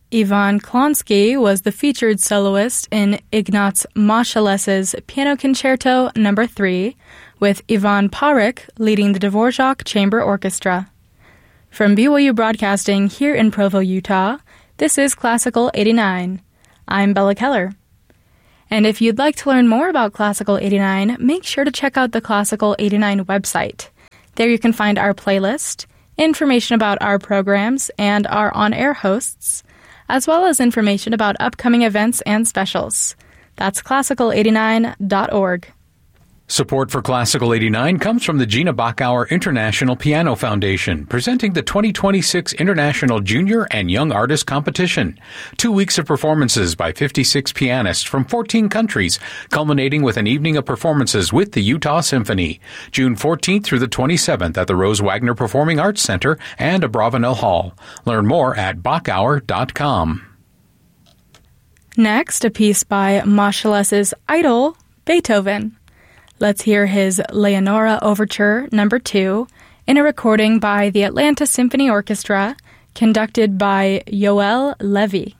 Ivan Klonsky was the featured soloist in Ignaz Moscheles' Piano Concerto No. 3, with Ivan Parik leading the Dvorak Chamber Orchestra. From BYU Broadcasting here in Provo, Utah, this is Classical 89. I'm Bella Keller. And if you'd like to learn more about Classical 89, make sure to check out the Classical 89 website. There you can find our playlist, information about our programs and our on-air hosts, as well as information about upcoming events and specials. That's classical89.org. Support for Classical 89 comes from the Gina Bachauer International Piano Foundation, presenting the 2026 International Junior and Young Artist Competition. 2 weeks of performances by 56 pianists from 14 countries, culminating with an evening of performances with the Utah Symphony. June 14th through the 27th at the Rose Wagner Performing Arts Center and Abravanel Hall. Learn more at bachauer.com. Next, a piece by Moscheles' idol, Beethoven. Let's hear his Leonora Overture No. 2 in a recording by the Atlanta Symphony Orchestra, conducted by Yoel Levy.